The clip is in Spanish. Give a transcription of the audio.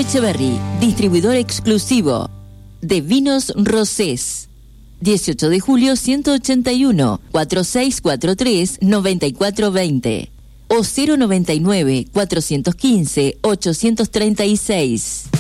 Echeverry, distribuidor exclusivo de vinos Rosés. 18 de julio 181, 4643-9420 o 099-415-836.